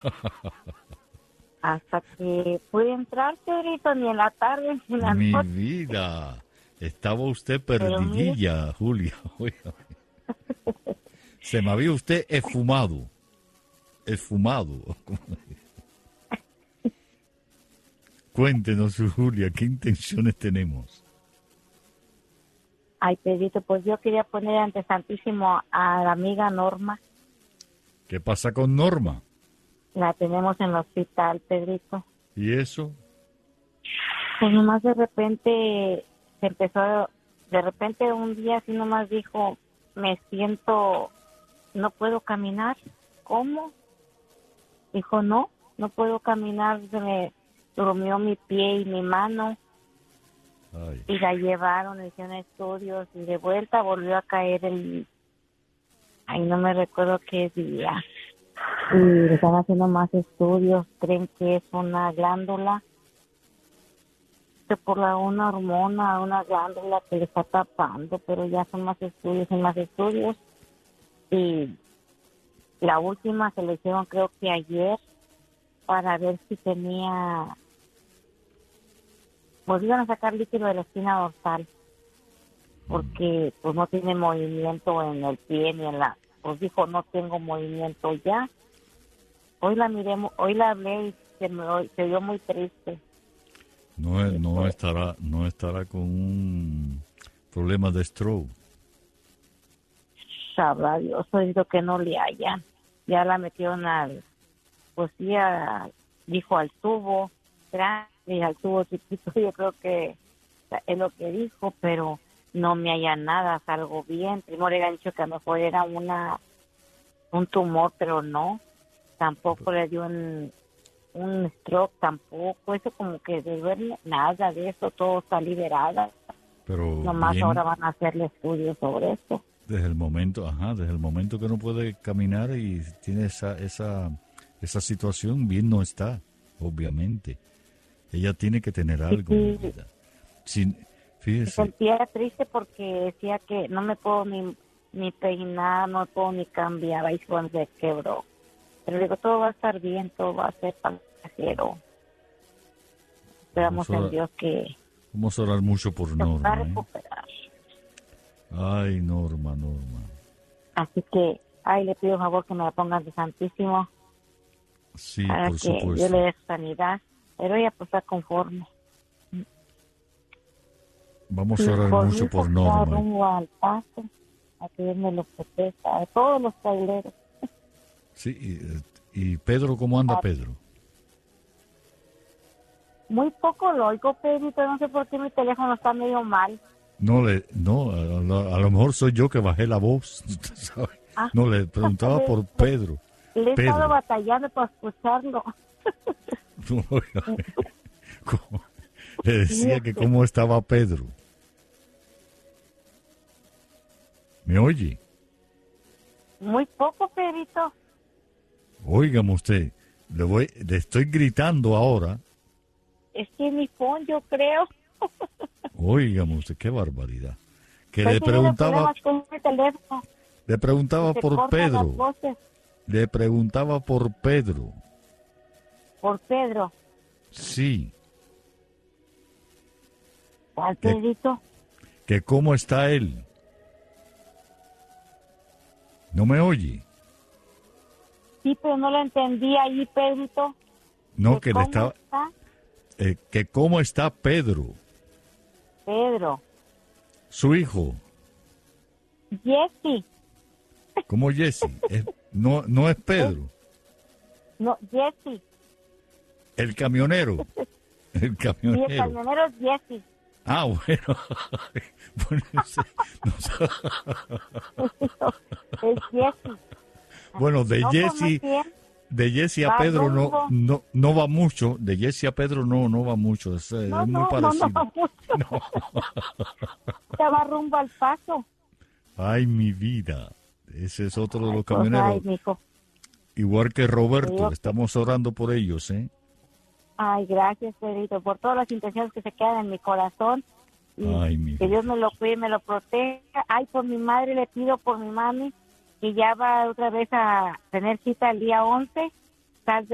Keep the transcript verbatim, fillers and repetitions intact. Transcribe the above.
Hasta que pude entrar, Pedrito, ni en la tarde ni en la Mi noche. vida, estaba usted Pero mire, perdidilla, Julia. Oiga, se me había usted esfumado, esfumado. Cuéntenos, Julia, ¿qué intenciones tenemos? ay, Pedrito, pues yo quería poner ante Santísimo a la amiga Norma. ¿Qué pasa con Norma? La tenemos en el hospital, Pedrito. ¿Y eso? Pues nomás de repente se empezó, de repente un día así nomás dijo, me siento, no puedo caminar. ¿Cómo? Dijo, no, no puedo caminar, se me durmió mi pie y mi mano. Ay. Y la llevaron, le hicieron estudios y de vuelta volvió a caer el, ay, no me recuerdo qué día. Y le están haciendo más estudios, creen que es una glándula, que por la una hormona, una glándula que le está tapando, pero ya son más estudios y más estudios. Y la última se le hicieron creo que ayer para ver si tenía, pues iban a sacar líquido de la espina dorsal, porque pues no tiene movimiento en el pie ni en la, pues dijo no tengo movimiento ya. Hoy la miré, hoy la hablé y se me se vio muy triste. No, es- no estará, no estará con un problema de stroke. Sabrá Dios, oído que no le hayan. Ya la metieron al, pues sí, a- dijo al tubo grande y al tubo chiquito. Yo creo que es lo que dijo, pero no me haya nada, salgo bien. Primero le habían dicho que a lo mejor era una un tumor, pero no. Tampoco le dio un, un stroke, tampoco. Eso como que de ver nada de eso, todo está liberada. Pero Nomás bien, ahora van a hacerle estudios sobre eso. desde el momento, ajá, desde el momento que no puede caminar y tiene esa, esa, esa situación, bien no está, obviamente. Ella tiene que tener algo en Sí. la vida. Sin, Me fíjese, sentía triste porque decía que no me puedo ni, ni peinar, no puedo ni cambiar. Ahí fue donde se quebró. Pero digo, todo va a estar bien, todo va a ser pasajero. Esperamos Vamos a- en Dios que vamos a orar mucho por se va a Norma, ¿eh? recuperar. Ay, Norma, Norma. Así que, ay, le pido favor que me la pongan de Santísimo Sí, para por que Dios supuesto. le dé sanidad. Pero ella pues está conforme. Vamos Y a orar por mucho mi por hijo, Norma. rumbo al paso, a que Dios me lo proteja, a todos los traileros. Sí, y, y Pedro, ¿cómo anda Ah. Pedro? Muy poco lo oigo, Pedrito, no sé por qué mi teléfono está medio mal. No, le, no a, lo- a lo mejor soy yo que bajé la voz, ¿sabe? Ah. No, le preguntaba por Pedro. Le he estado Pedro. batallando para escucharlo. Oiga, ¿cómo? Le decía que cómo estaba Pedro. ¿Me oye? Muy poco, Pedrito. Óigame usted, le, voy, le estoy gritando ahora. Es que mi phone, yo creo. Óigame usted, qué barbaridad. Que Estoy le teniendo preguntaba, problemas con mi teléfono. le preguntaba Se por cortan las Pedro. voces. Le preguntaba por Pedro. Por Pedro. Sí, ¿Cuál ¿Qué? Pedrito? que cómo está él. ¿No me oye? Sí, pero no lo entendí ahí, Pedrito. No, ¿Que que le cómo estaba, está eh, que cómo está Pedro, Pedro? su hijo, Jesse. como Jesse. Es- no, no es Pedro, No, Jesse. el camionero, el Sí, el camionero. camionero es Jesse. Ah, bueno, bueno, no sé, no sé. Es Jesse. Bueno, de No, pues, no Jesse, entiendo. de Jesse a Va Pedro no, rumbo. no, no va mucho, de Jesse a Pedro no, no va mucho, es, eh, No, es muy no, no, parecido. no, mucho. Ya va rumbo al paso. Ay, mi vida, ese es otro de los Pues, camioneros. ay, mijo. Igual que Roberto, Dios. estamos orando por ellos, ¿eh? Ay, gracias, Pedrito, por todas las intenciones que se quedan en mi corazón. Y Ay, mi que vida. Dios me lo cuide, me lo proteja. Ay, por mi madre le pido, por mi mami, que ya va otra vez a tener cita el día once. Tal vez